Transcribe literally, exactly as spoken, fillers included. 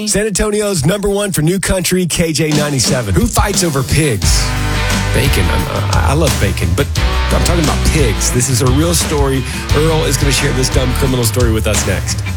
San Antonio's number one for new country, K J ninety-seven. Who fights over pigs? Bacon. I'm, I love bacon, but I'm talking about pigs. This is a real story. Earl is going to share this dumb criminal story with us next.